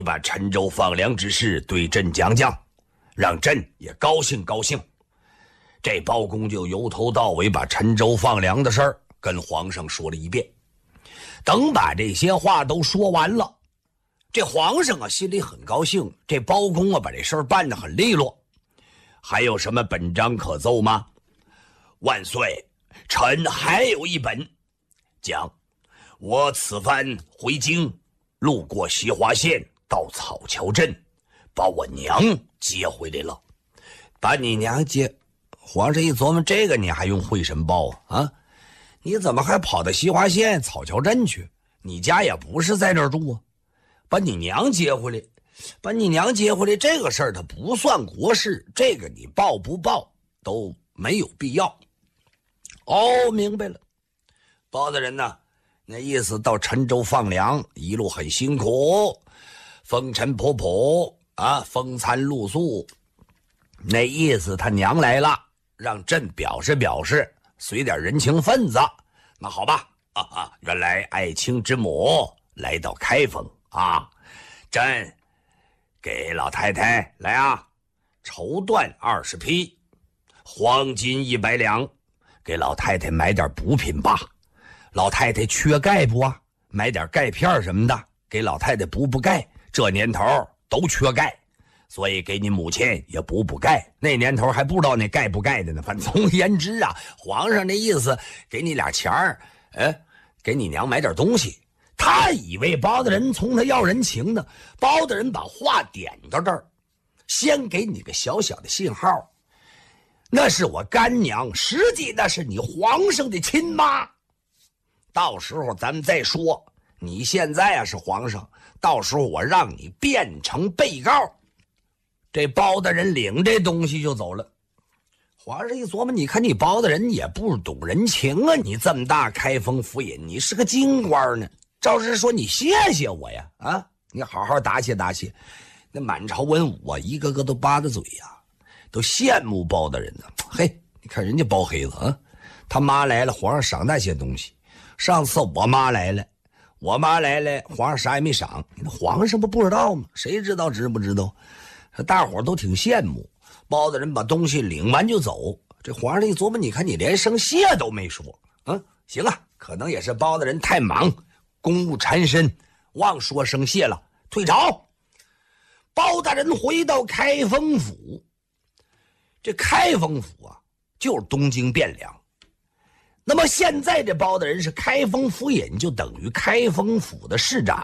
把陈州放粮之事对朕讲讲，让朕也高兴高兴。这包公就由头到尾把陈州放粮的事儿跟皇上说了一遍。等把这些话都说完了，这皇上啊心里很高兴，这包公啊把这事儿办得很利落。还有什么本章可奏吗？万岁，臣还有一本。讲，我此番回京，路过西华县，到草桥镇，把我娘接回来了。把你娘接？皇上一琢磨，这个你还用会审报啊？你怎么还跑到西华县草桥镇去？你家也不是在这儿住啊。把你娘接回来，把你娘接回来，这个事儿它不算国事，这个你报不报都没有必要。哦，明白了。包大人呢，那意思到陈州放粮，一路很辛苦，风尘仆仆啊，风餐露宿。那意思他娘来了，让朕表示表示，随点人情分子。那好吧，原来爱卿之母来到开封啊，朕给老太太来啊，绸缎20匹，黄金100两，给老太太买点补品吧。老太太缺钙不啊？买点钙片什么的，给老太太补钙。这年头都缺钙，所以给你母亲也补钙。那年头还不知道那钙不钙的呢。反正总而言之啊，皇上这意思给你俩钱儿，给你娘买点东西。他以为包大人从他要人情呢，包大人把话点到这儿，先给你个小小的信号，那是我干娘，实际那是你皇上的亲妈。到时候咱们再说，你现在啊是皇上，到时候我让你变成被告。这包大人领这东西就走了。皇上一琢磨，你看你包大人也不懂人情啊，你这么大开封府尹，你是个京官呢，照是说你谢谢我呀，啊，你好好答谢答谢。那满朝文武啊，一个个都巴着嘴呀，都羡慕包大人呢。嘿，你看人家包黑子啊，他妈来了，皇上赏那些东西。上次我妈来了，皇上啥也没赏。皇上不知道吗？谁知道知不知道？大伙都挺羡慕。包大人把东西领完就走。这皇上一琢磨，你看你连声谢都没说。行啊，可能也是包大人太忙，公务缠身，忘说声谢了，退朝。包大人回到开封府。这开封府啊，就是东京汴梁。那么现在这包大人是开封府尹，就等于开封府的市长。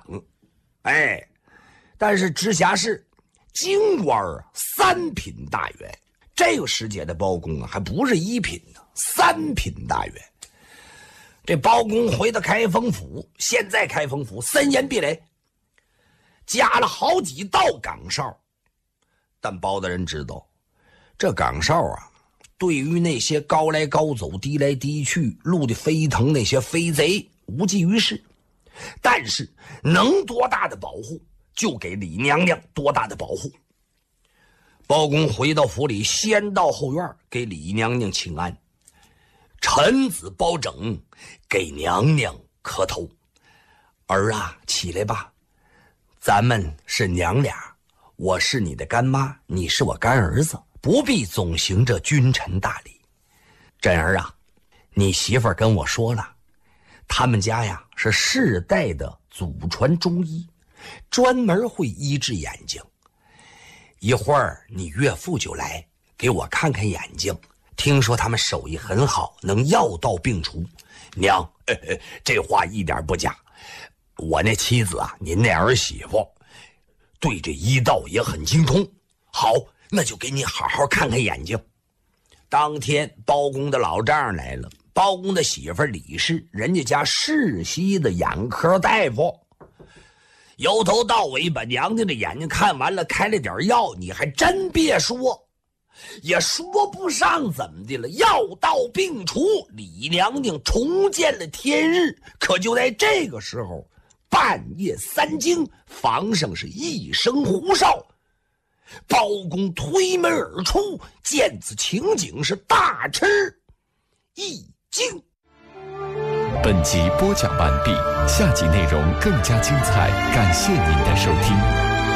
但是直辖市京官啊，3品大员。这个时节的包公啊，还不是1品呢，3品大员。这包公回到开封府，现在开封府森严壁垒，加了好几道岗哨。但包大人知道，这岗哨啊，对于那些高来高走、低来低去、路的飞腾那些飞贼无济于事，但是能多大的保护就给李娘娘多大的保护。包公回到府里，先到后院给李娘娘请安。臣子包拯给娘娘磕头。儿啊，起来吧，咱们是娘俩，我是你的干妈，你是我干儿子，不必总行这君臣大礼。珍儿啊，你媳妇儿跟我说了，他们家呀是世代的祖传中医，专门会医治眼睛。一会儿你岳父就来给我看看眼睛，听说他们手艺很好，能药到病除。娘，这话一点不假。我那妻子啊，您那儿媳妇对这医道也很精通。好，那就给你好好看看眼睛。当天包公的老丈人来了，包公的媳妇李氏，人家家世袭的眼科大夫，由头到尾把娘娘的眼睛看完了，开了点药，你还真别说，也说不上怎么的了，药到病除，李娘娘重见了天日。可就在这个时候，半夜3更，房上是一声呼哨，包公推门而出，见此情景是大吃一惊。 本集播讲完毕，下集内容更加精彩，感谢您的收听。